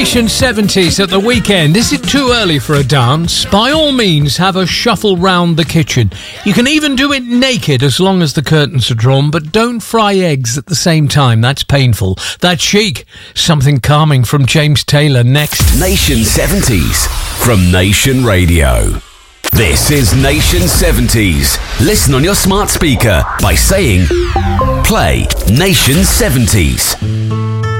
Nation 70s at the weekend. Is it too early for a dance? By all means, have a shuffle round the kitchen. You can even do it naked as long as the curtains are drawn, but don't fry eggs at the same time. That's painful. That's chic. Something calming from James Taylor next. Nation 70s from Nation Radio. This is Nation 70s. Listen on your smart speaker by saying, play Nation 70s.